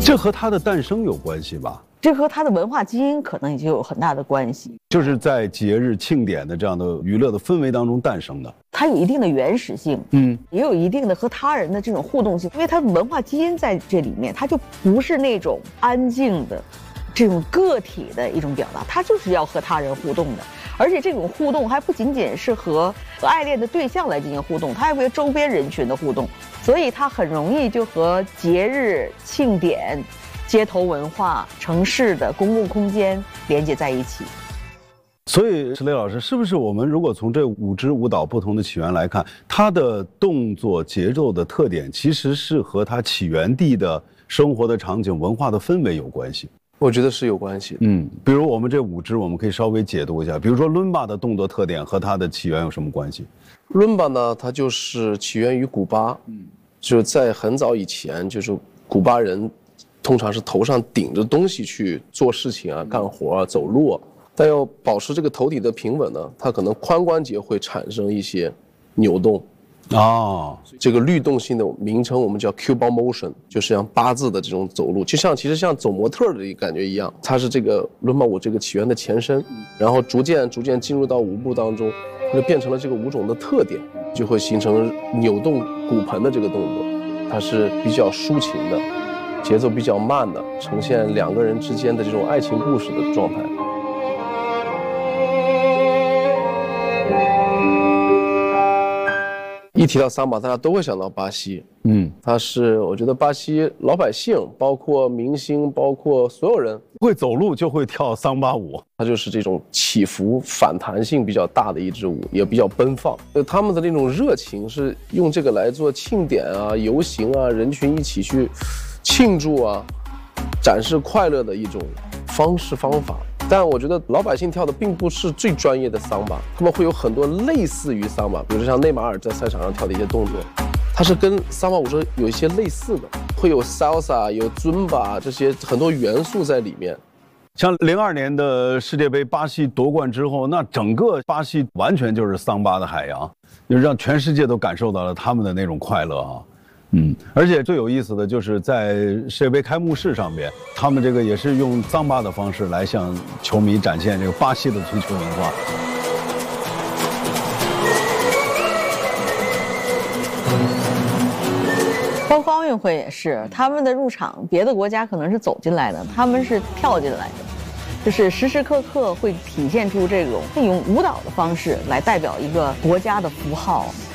这和它的诞生有关系吧？ 这和它的文化基因可能已经有很大的关系， 就是在节日庆典的这样的娱乐的氛围当中诞生的。 它有一定的原始性，也有一定的和他人的这种互动性，因为它的文化基因在这里面，它就不是那种安静的这种个体的一种表达，它就是要和他人互动的。而且这种互动还不仅仅是和爱恋的对象来进行互动，它还和周边人群的互动，所以它很容易就和节日庆典、街头文化、城市的公共空间连接在一起。 所以石磊老师，是不是我们如果从这5支舞蹈不同的起源来看，它的动作节奏的特点其实是和它起源地的生活的场景、文化的氛围有关系？ 我觉得是有关系。 比如我们这5支，我们可以稍微解读一下。比如说伦巴的动作特点和它的起源有什么关系？ 伦巴呢，它就是起源于古巴，就是在很早以前，就是古巴人通常是头上顶着东西去做事情啊、干活啊、走路啊，但要保持这个头顶的平稳呢，它可能髋关节会产生一些扭动。这个律动性的名称我们叫 Q-bar motion， 就是像八字的这种走路，其实像走模特的感觉一样，它是这个伦巴舞这个起源的前身，然后逐渐进入到舞步当中，就变成了这个舞种的特点，就会形成扭动骨盆的这个动作，它是比较抒情的，节奏比较慢的，呈现2个人之间的这种爱情故事的状态。一提到桑巴，大家都会想到巴西。它是我觉得巴西老百姓，包括明星，包括所有人会走路就会跳桑巴舞， 它就是这种起伏反弹性比较大的一支舞，也比较奔放。他们的那种热情是用这个来做庆典啊、游行啊，人群一起去庆祝啊，展示快乐的一种方法。但我觉得老百姓跳的并不是最专业的桑巴，他们会有很多类似于桑巴，比如说像内马尔在赛场上跳的一些动作，它是跟桑巴舞是有一些类似的，会有 salsa、有 zumba 这些很多元素在里面。 像02年的世界杯，巴西夺冠之后，那整个巴西完全就是桑巴的海洋，就让全世界都感受到了他们的那种快乐啊。而且最有意思的就是在世界杯开幕式上面，他们这个也是用桑巴的方式来向球迷展现这个巴西的足球文化。 包括奥运会也是，他们的入场，别的国家可能是走进来的，他们是跳进来的，就是时时刻刻会体现出这种用舞蹈的方式来代表一个国家的符号。